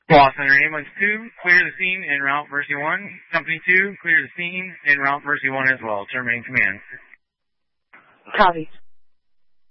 Los Center Ambulance 2, clear the scene en route Mercy 1. Company 2, clear the scene en route Mercy 1 as well. Terminating command. Copy.